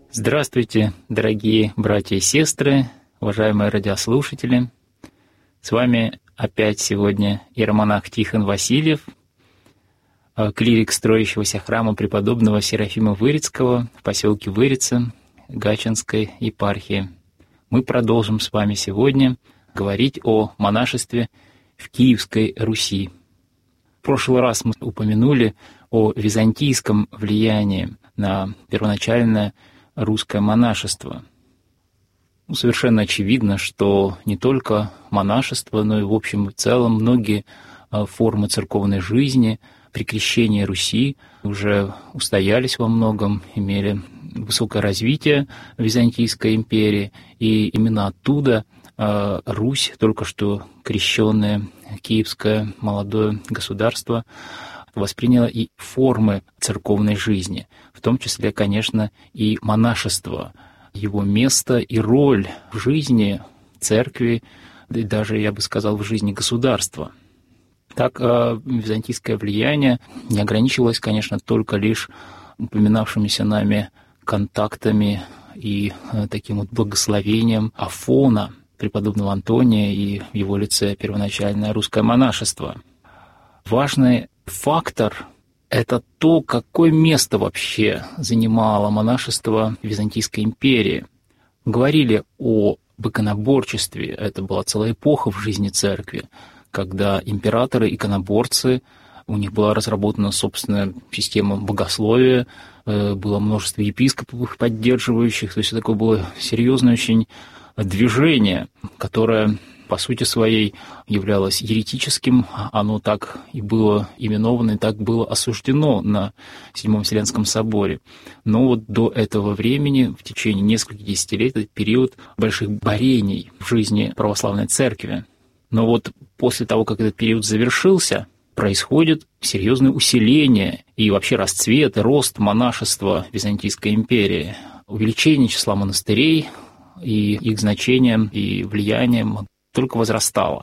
Здравствуйте, дорогие братья и сестры, уважаемые радиослушатели. С вами опять сегодня иеромонах Тихон Васильев, клирик строящегося храма преподобного Серафима Вырицкого в поселке Вырица Гатчинской епархии. Мы продолжим с вами сегодня говорить о монашестве в Киевской Руси. В прошлый раз мы упомянули о византийском влиянии на первоначальное русское монашество. Совершенно очевидно, что не только монашество, но и в общем и целом многие формы церковной жизни при крещении Руси уже устоялись во многом, имели высокое развитие Византийской империи, и именно оттуда Русь, только что крещенное киевское молодое государство, восприняла и формы церковной жизни, в том числе, конечно, и монашество, его место и роль в жизни церкви, и даже, я бы сказал, в жизни государства. Так, византийское влияние не ограничивалось, конечно, только лишь упоминавшимися нами контактами и таким вот благословением Афона, преподобного Антония, и в его лице первоначальное русское монашество. Важный фактор — это то, какое место вообще занимало монашество в Византийской империи. Говорили об иконоборчестве, это была целая эпоха в жизни церкви, когда императоры-иконоборцы, у них была разработана собственная система богословия, было множество епископов поддерживающих, то есть такое было серьезное очень движение, которое по сути своей являлось еретическим, оно так и было именовано, и так было осуждено на Седьмом Вселенском соборе. Но вот до этого времени, в течение нескольких десятилетий, период больших борений в жизни православной церкви. Но вот после того, как этот период завершился, происходит серьезное усиление и вообще расцвет и рост монашества Византийской империи, увеличение числа монастырей, и их значением и влиянием только возрастало.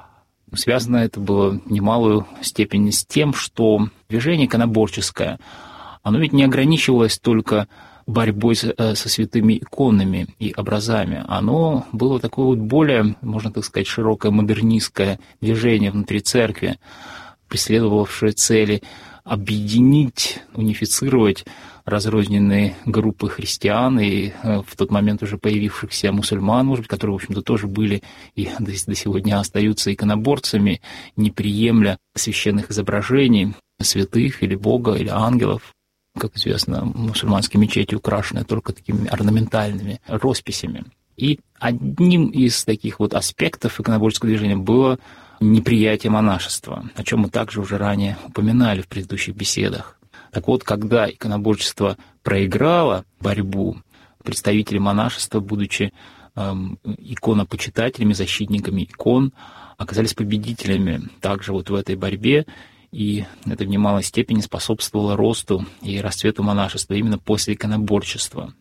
Связано это было в немалую степень с тем, что движение иконоборческое, оно ведь не ограничивалось только борьбой со святыми иконами и образами. Оно было такое вот более, можно так сказать, широкое модернистское движение внутри церкви, преследовавшее цели объединить, унифицировать разрозненные группы христиан и в тот момент уже появившихся мусульман, может быть, которые, в общем-то, тоже были и до сегодня остаются иконоборцами, не приемля священных изображений святых или Бога, или ангелов. Как известно, мусульманские мечети украшены только такими орнаментальными росписями. И одним из таких вот аспектов иконоборческого движения было неприятие монашества, о чем мы также уже ранее упоминали в предыдущих беседах. Так вот, когда иконоборчество проиграло борьбу, представители монашества, будучи иконопочитателями, защитниками икон, оказались победителями также вот в этой борьбе, и это в немалой степени способствовало росту и расцвету монашества именно после иконоборчества.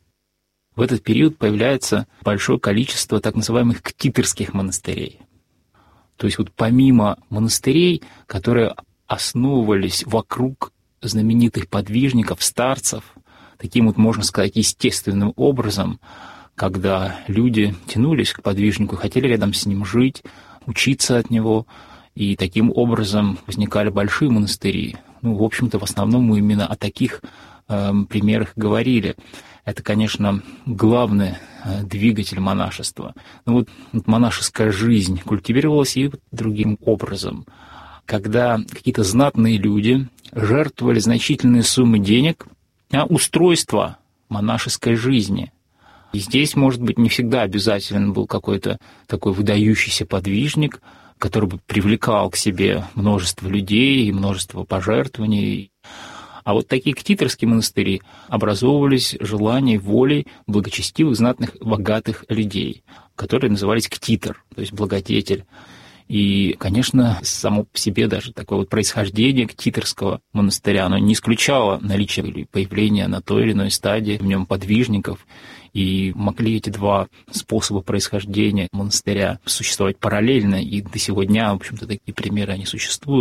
В этот период появляется большое количество так называемых ктиторских монастырей. То есть вот помимо монастырей, которые основывались вокруг знаменитых подвижников, старцев, таким вот, можно сказать, естественным образом, когда люди тянулись к подвижнику, хотели рядом с ним жить, учиться от него, и таким образом возникали большие монастыри. В общем-то, в основном мы именно о таких примерах говорили. Это, конечно, главный двигатель монашества. Но вот монашеская жизнь культивировалась и другим образом. Когда какие-то знатные люди жертвовали значительные суммы денег на устройство монашеской жизни. И здесь, может быть, не всегда обязателен был какой-то такой выдающийся подвижник, который бы привлекал к себе множество людей и множество пожертвований. А вот такие ктиторские монастыри образовывались желанием, волей благочестивых, знатных, богатых людей, которые назывались ктитор, то есть благодетель. И, конечно, само по себе даже такое вот происхождение ктиторского монастыря, оно не исключало наличие или появление на той или иной стадии в нем подвижников, и могли эти два способа происхождения монастыря существовать параллельно, и до сего дня, в общем-то, такие примеры, они существуют.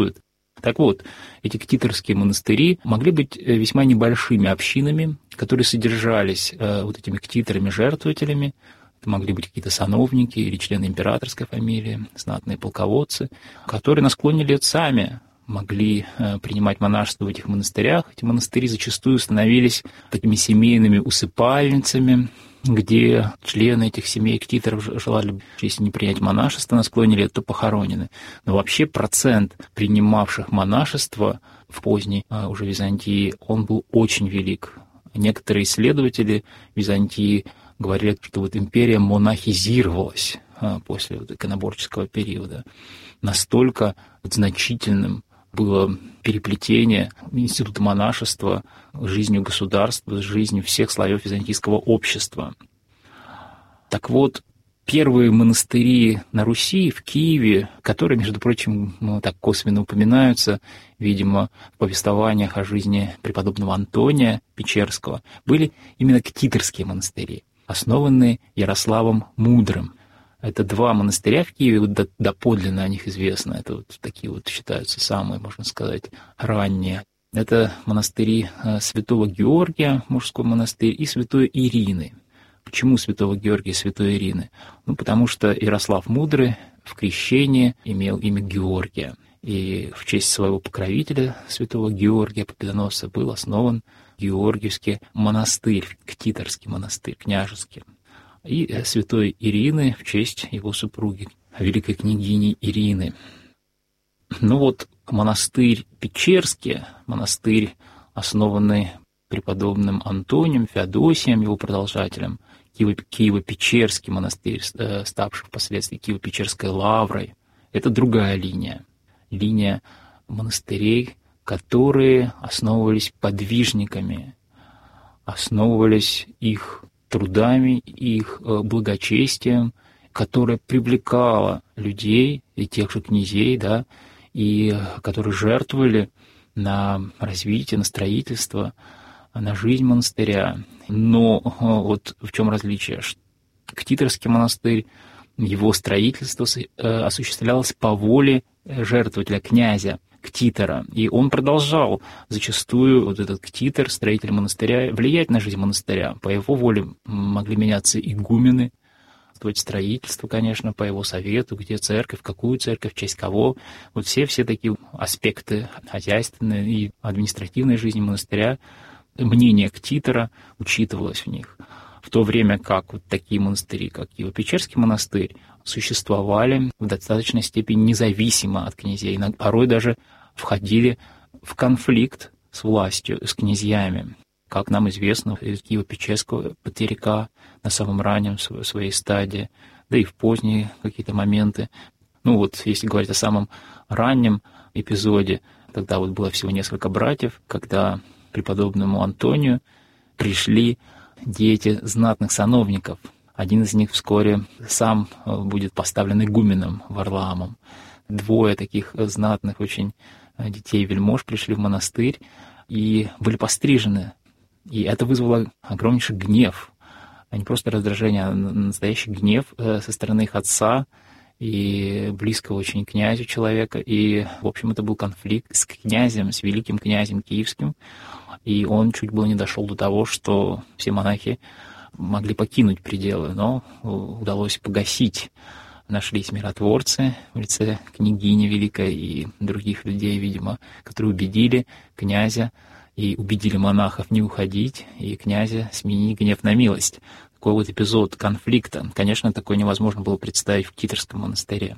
Так вот, эти ктиторские монастыри могли быть весьма небольшими общинами, которые содержались вот этими ктиторами-жертвователями. Это могли быть какие-то сановники или члены императорской фамилии, знатные полководцы, которые на склоне лет сами могли принимать монашество в этих монастырях. Эти монастыри зачастую становились такими семейными усыпальницами, где члены этих семей ктиторов желали, если не принять монашество на склоне лет, то похоронены. Но вообще процент принимавших монашество в поздней уже Византии, он был очень велик. Некоторые исследователи Византии говорили, что вот империя монахизировалась после вот иконоборческого периода. Настолько значительным было переплетение института монашества с жизнью государства, с жизнью всех слоев византийского общества. Так вот, первые монастыри на Руси, в Киеве, которые, между прочим, так косвенно упоминаются, видимо, в повествованиях о жизни преподобного Антония Печерского, были именно ктиторские монастыри, основанные Ярославом Мудрым. Это два монастыря в Киеве, вот доподлинно о них известно, это вот такие вот считаются самые, можно сказать, ранние. Это монастыри святого Георгия, мужской монастырь, и святой Ирины. Почему святого Георгия и святой Ирины? Потому что Ярослав Мудрый в крещении имел имя Георгия, и в честь своего покровителя, святого Георгия Победоносца, был основан Георгиевский монастырь, ктиторский монастырь, княжеский. И святой Ирины в честь его супруги, великой княгини Ирины. Монастырь Печерский, монастырь, основанный преподобным Антонием, Феодосием, его продолжателем, Киево-Печерский монастырь, ставший впоследствии Киево-Печерской лаврой, это другая линия. Линия монастырей, которые основывались подвижниками, основывались их трудами, их благочестием, которое привлекало людей и тех же князей, да, и которые жертвовали на развитие, на строительство, на жизнь монастыря. Но вот в чем различие? Ктиторский монастырь, его строительство осуществлялось по воле жертвователя, князя, ктитора. И он продолжал зачастую, вот этот ктитор, строитель монастыря, влиять на жизнь монастыря. По его воле могли меняться игумены, строительство, конечно, по его совету, где церковь, какую церковь, в честь кого. Вот все такие аспекты хозяйственной и административной жизни монастыря, мнение ктитора учитывалось в них. В то время как вот такие монастыри, как Киево-Печерский монастырь, существовали в достаточной степени независимо от князей, порой даже входили в конфликт с властью, с князьями. Как нам известно, из Киево-Печерского патриарха на самом раннем своей стадии, да и в поздние какие-то моменты. Если говорить о самом раннем эпизоде, тогда вот было всего несколько братьев, когда преподобному Антонию пришли дети знатных сановников. Один из них вскоре сам будет поставлен игуменом Варлаамом. Двое таких знатных очень детей-вельмож пришли в монастырь и были пострижены. И это вызвало огромнейший гнев, а не просто раздражение, а настоящий гнев со стороны их отца и близкого очень князю человека. И, в общем, это был конфликт с князем, с великим князем киевским. И он чуть было не дошел до того, что все монахи могли покинуть пределы, но удалось погасить. Нашлись миротворцы в лице княгини великой и других людей, видимо, которые убедили князя и убедили монахов не уходить, и князя сменить гнев на милость. Такой вот эпизод конфликта. Конечно, такое невозможно было представить в Ктиторском монастыре.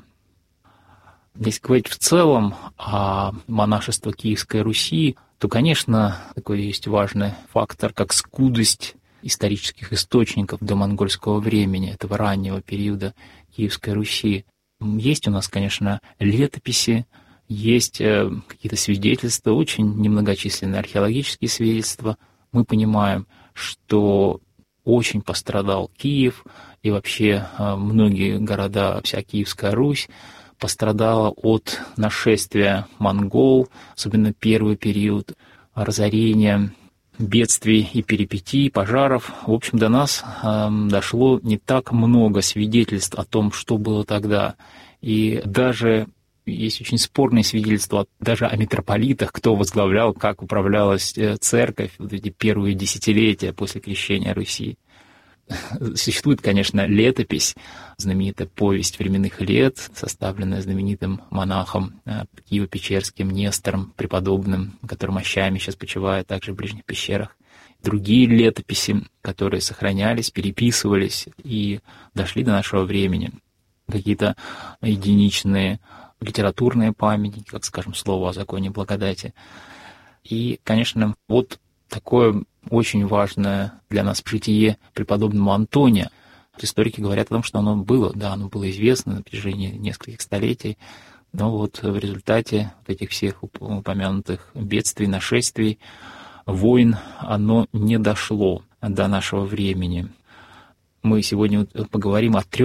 Если говорить в целом о монашестве Киевской Руси, то, конечно, такой есть важный фактор, как скудость исторических источников до монгольского времени, этого раннего периода Киевской Руси. Есть у нас, конечно, летописи, есть какие-то свидетельства, очень немногочисленные археологические свидетельства. Мы понимаем, что очень пострадал Киев, и вообще многие города, вся Киевская Русь пострадала от нашествия монгол, особенно первый период разорения, бедствий и перипетий, пожаров. В общем, до нас дошло не так много свидетельств о том, что было тогда. И даже есть очень спорные свидетельства даже о митрополитах, кто возглавлял, как управлялась церковь в эти первые десятилетия после крещения Руси. Существует, конечно, летопись, знаменитая повесть временных лет, составленная знаменитым монахом Киево-Печерским Нестором преподобным, который мощами сейчас почивает также в ближних пещерах. Другие летописи, которые сохранялись, переписывались и дошли до нашего времени. Какие-то единичные литературные памятники, как, скажем, слово о законе благодати. И, конечно, вот такое очень важное для нас житие преподобного Антония. Историки говорят о том, что оно было известно на протяжении нескольких столетий, но вот в результате вот этих всех упомянутых бедствий, нашествий, войн, оно не дошло до нашего времени. Мы сегодня поговорим о 3